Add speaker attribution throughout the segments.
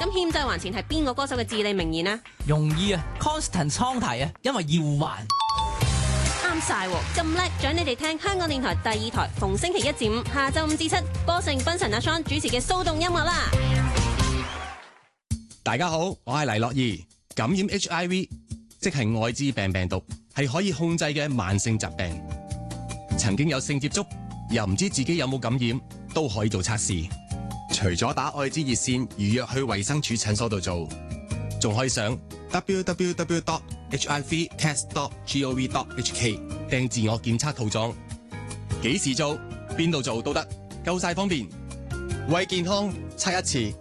Speaker 1: 咁欠債還錢係邊個歌手嘅至理名言啊？
Speaker 2: 容易啊 ，Constant 倉提啊，因為要還。
Speaker 1: 啱晒喎，咁叻，獎你哋聽香港電台第2台，逢星期1至5下晝5至7，波成賓神阿 Sean 主持嘅騷動音樂啦。
Speaker 3: 大家好，我係黎樂怡。感染 HIV 即係愛滋病毒，係可以控制嘅慢性疾病。曾經有性接觸又唔知自己有冇感染，都可以做測試。除咗打愛滋熱線預約去衛生署診所度做，仲可以上 www.hivtest.gov.hk 訂自我檢測套裝。幾時做，邊度做都得，夠晒方便。為健康測一次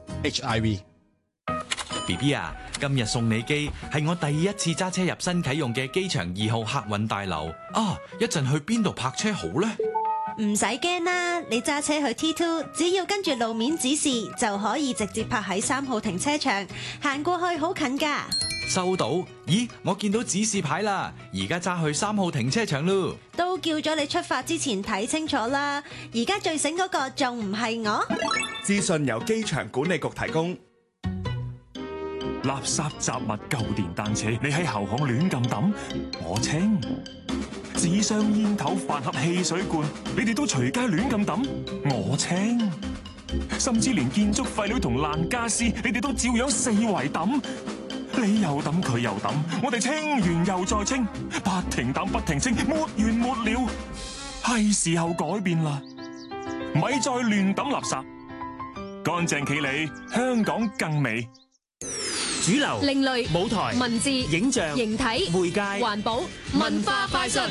Speaker 3: HIV。BB
Speaker 4: 啊，今日送你機係我第一次揸車入新啟用嘅機場2號客運大樓啊！一陣去邊度泊車好呢？
Speaker 5: 唔使驚啦，你揸車去 T2，只要跟住路面指示就可以直接泊喺3號停車場，行過去好近噶。
Speaker 4: 收到？咦，我見到指示牌啦，而家揸去3號停車場咯。
Speaker 5: 都叫咗你出發之前睇清楚啦，而家最醒嗰個仲唔係我？
Speaker 6: 資訊由機場管理局提供。
Speaker 7: 垃圾雜物舊電單車，你喺後巷亂咁抌，我清；紙箱煙頭飯盒汽水罐，你哋都隨街亂咁抌，我清；甚至連建築廢料同爛家私，你哋都照樣四圍抌，你又抌佢又抌，我哋清完又再清，不停抌不停清，沒完沒了，係時候改變啦，咪再亂抌垃圾，乾淨企理，香港更美。
Speaker 8: 主流、
Speaker 1: 另類、
Speaker 8: 舞台、
Speaker 1: 文字、
Speaker 8: 影像、
Speaker 1: 形體、
Speaker 8: 媒介、
Speaker 1: 環保、文化快訊。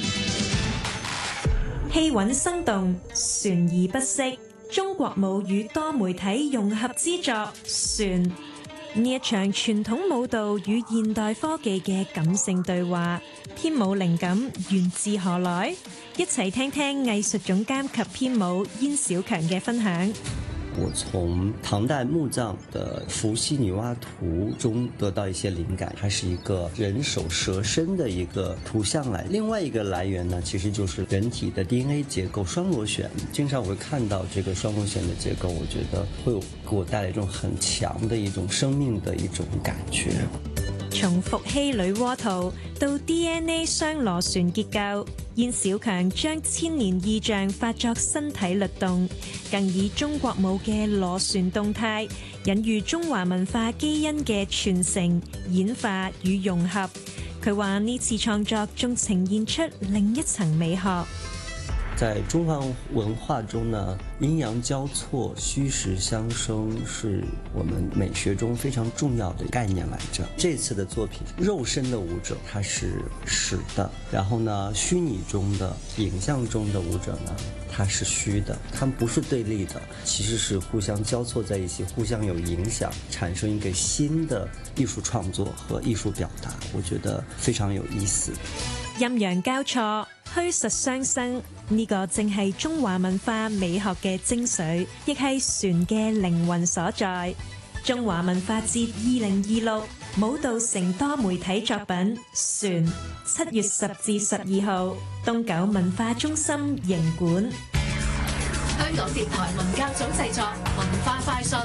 Speaker 9: 氣韻生動，旋而不息。中國舞與多媒體融合之作《旋》，呢一場傳統舞蹈與現代科技嘅感性對話，編舞靈感源自何來？一齊聽聽藝術總監及編舞燕小強嘅分享。
Speaker 10: 我從唐代墓葬的伏羲女媧圖中得到一些靈感，它是一個人手蛇身的一個圖像來。另外一個來源呢，其實就是人體的 DNA 結構雙螺旋。經常我會看到這個雙螺旋的結構，我覺得會有給我帶來一種很強的一種生命的一種感覺。
Speaker 9: 從伏羲女媧圖到 DNA 雙螺旋結構，燕小強將千年意象化作身體律動，更以中國舞嘅螺旋動態，隱喻中華文化基因嘅傳承、演化與融合。佢話呢次創作仲呈現出另一層美學。
Speaker 10: 在中華文化中呢，陰陽交錯、虛實相生是我們美學中非常重要的概念來着。這次的作品，肉身的舞者它是實的，然後呢，虛擬中的、影像中的舞者呢，它是虛的，它們不是對立的，其實是互相交錯在一起，互相有影響，產生一個新的藝術創作和藝術表達，我覺得非常有意思。
Speaker 9: 陰陽交錯，虛實相生，呢個正係中華文化美學嘅精髓，亦係旋嘅靈魂所在。中華文化節2026舞蹈城多媒體作品旋，7月10至12號，東九文化中心營館。
Speaker 11: 香港電台文教組製作，文化快訊。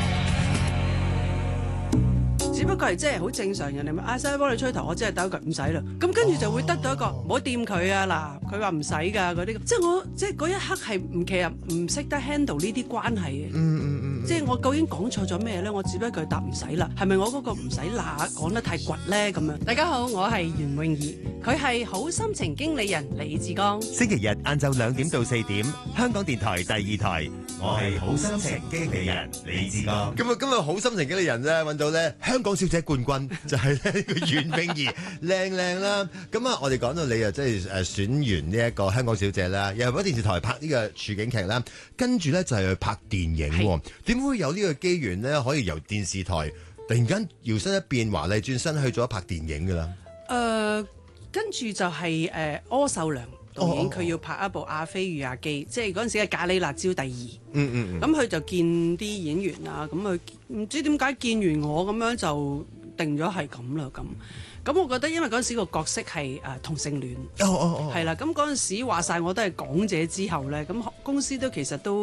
Speaker 12: 只不過係真係好正常，人哋咪嗌晒幫你吹頭，我真係第一句唔使啦。咁跟住就會得到一個唔好掂佢啊！嗱，佢話唔使㗎嗰啲，即係我即係嗰一刻係其實唔識得 handle 呢啲關係嘅。即係我究竟講錯咗咩咧？我只不過答唔使啦，係咪我嗰個唔使啦講得太倔咧咁樣？大家好，我係袁詠儀，佢係好心情經理人李志剛。
Speaker 13: 星期日晏晝2點到4點，香港電台第2台，我係好心情經理人李志剛。
Speaker 14: 今日好心情經理人咧揾到咧香港小姐冠軍就係呢個袁詠儀，靚啦。咁啊，我哋講到你啊，即係選完呢一個香港小姐啦，又喺電視台拍呢個處境劇啦，跟住咧就係去拍電影。點會有呢個機緣咧？可以由電視台突然間搖身一變，華麗轉身去咗拍電影㗎啦。
Speaker 12: 跟住就係柯受良導演，佢要拍一部《阿飛與阿基》，即係嗰陣時嘅《咖喱辣椒》第2。咁佢就見啲演員啊，咁佢唔知點解見完我咁樣就定咗係咁啦咁我覺得因為嗰陣時個角色係同性戀，係啦。咁嗰陣時話晒我都係港姐之後咧，咁公司都其實都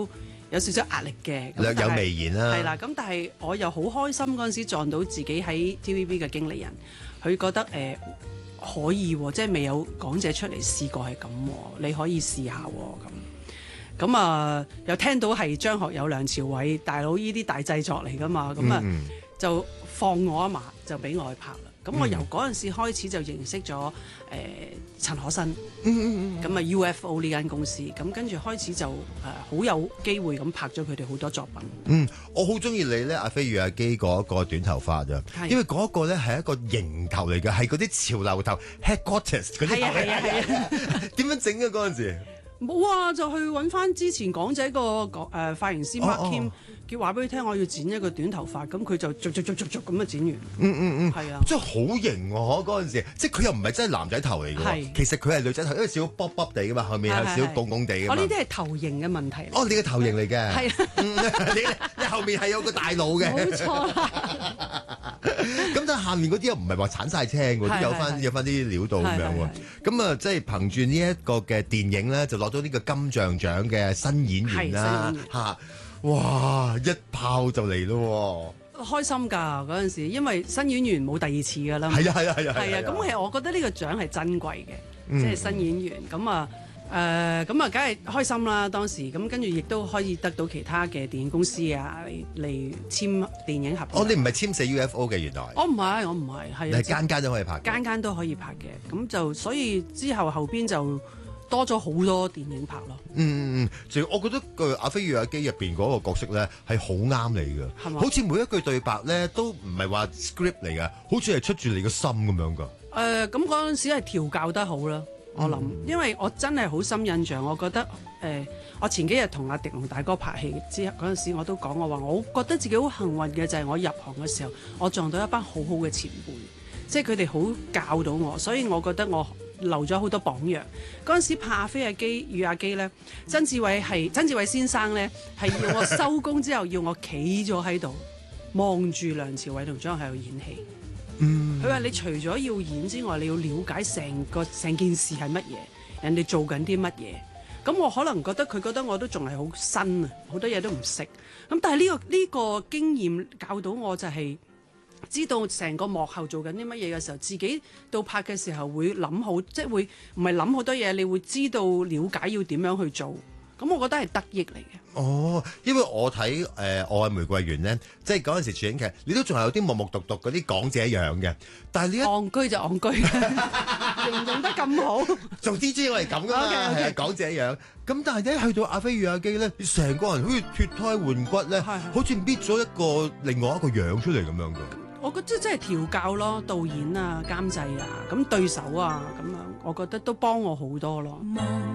Speaker 12: 有少少壓力嘅，
Speaker 14: 略有微言啦。
Speaker 12: 係啦，咁但係我又好開心嗰陣時撞到自己喺 TVB 嘅經理人，佢覺得可以喎，即係未有港姐出嚟試過係咁，你可以試下喎咁啊，又聽到係張學友、梁朝偉大佬呢啲大製作嚟㗎嘛，咁啊就放我一馬，就俾我去拍啦。咁我由嗰陣時開始就認識咗陳可辛，咁啊 UFO 呢間公司，咁跟住開始就好有機會咁拍咗佢哋好多作品。
Speaker 14: 我好中意你咧，阿飛與阿基嗰個短頭髮啊，因為嗰個咧係一個型頭嚟嘅，係嗰啲潮流頭 headquarters 嗰啲頭。係啊，點樣整嘅嗰陣時？
Speaker 12: 冇啊，就去揾翻之前港姐個髮型師 Mark Kim，叫話俾佢聽我要剪一個短頭髮，咁佢就逐咁啊剪完。係啊，
Speaker 14: 真係好型喎！嗰陣時，即係佢又唔係真係男仔頭嚟嘅，其實佢係女仔頭，因為少少卜卜地噶嘛，後面有少少拱拱地嘅。
Speaker 12: 我呢啲係頭型嘅問題。
Speaker 14: 哦，你嘅頭型嚟嘅。
Speaker 12: 係
Speaker 14: 你後面係有個大腦嘅。
Speaker 12: 冇錯。
Speaker 14: 咁但係下面嗰啲又唔係話鏟晒青喎，有翻啲料到咁樣喎。咁啊，即係憑住呢一個嘅電影咧，就攞到呢個金像獎嘅新演員啦嚇。哇！一炮就嚟咯，
Speaker 12: 開心㗎嗰陣時，因為新演員冇第二次㗎啦。
Speaker 14: 係啊，
Speaker 12: 咁其實我覺得呢個獎係珍貴嘅，即係新演員咁啊。梗係開心啦！當時咁跟住亦都可以得到其他嘅電影公司啊嚟簽電影合作。
Speaker 14: 你唔係簽死 UFO 嘅原來？我唔
Speaker 12: 係，係
Speaker 14: 間間都可以拍，
Speaker 12: 間間都可以拍嘅。咁就所以之後邊就多咗好多電影拍咯。
Speaker 14: 我覺得個阿飛與阿基入邊嗰個角色咧係好啱你嘅，係嘛？好似每一句對白咧都唔係話 script 嚟嘅，好似係出住你個心咁樣㗎。
Speaker 12: 咁嗰陣時係調教得好啦。我諗，因為我真係好深印象，我覺得我前幾日同阿狄龍大哥拍戲之後嗰陣時，我都講我話，我覺得自己好幸運嘅就係我入行嘅時候，我撞到一班好好嘅前輩，即係佢哋好教到我，所以我覺得我留咗好多榜樣。嗰陣時拍阿飛與阿基咧，曾志偉先生咧係要我收工之後要我企咗喺度望住梁朝偉同張學友演戲。佢話你除咗要演之外，你要了解成件事係乜嘢，人哋做緊啲乜嘢。咁我可能覺得我都仲係好新啊，好多嘢都唔識。咁但係呢個經驗教到我就係知道成個幕後做緊啲乜嘢嘅時候，自己到拍嘅時候會諗好，即係會唔係諗好多嘢，你會知道了解要點樣去做。咁我覺得係得益嚟嘅。
Speaker 14: 因為我睇《我愛玫瑰園》咧，即係嗰陣時處境劇，你都仲係有啲木木獨獨嗰啲港姐樣嘅。但係你
Speaker 12: 戇居就戇居，形容得咁好。
Speaker 14: 做 DJ 我係咁噶嘛，係港姐樣。咁但係一去到阿飛與阿基咧，成個人好似脫胎換骨咧，好似搣咗一個另外一個樣出嚟咁樣㗎。
Speaker 12: 我覺得即係調教咯，導演啊、監製啊、咁對手啊咁樣，我覺得都幫我好多咯。